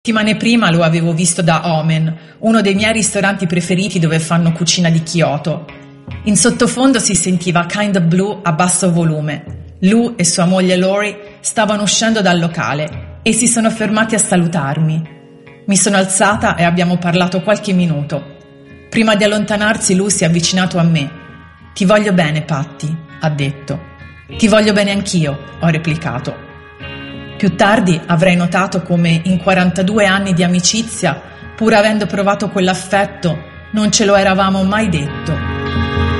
Settimane prima lo avevo visto da Omen, uno dei miei ristoranti preferiti dove fanno cucina di Kyoto. In sottofondo si sentiva Kind of Blue a basso volume. Lou e sua moglie Lori stavano uscendo dal locale e si sono fermati a salutarmi. Mi sono alzata e abbiamo parlato qualche minuto. Prima di allontanarsi Lou si è avvicinato a me. «Ti voglio bene, Patty», ha detto. «Ti voglio bene anch'io», ho replicato. Più tardi avrei notato come in 42 anni di amicizia, pur avendo provato quell'affetto, non ce lo eravamo mai detto.